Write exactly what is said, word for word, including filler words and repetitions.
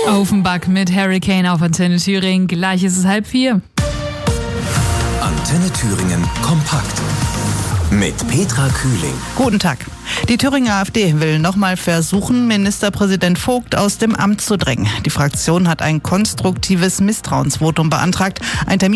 Offenbach mit Hurricane auf Antenne Thüringen. Gleich ist es halb vier. Antenne Thüringen kompakt. Mit Petra Kühling. Guten Tag. Die Thüringer AfD will nochmal versuchen, Ministerpräsident Vogt aus dem Amt zu drängen. Die Fraktion hat ein konstruktives Misstrauensvotum beantragt. Ein Termin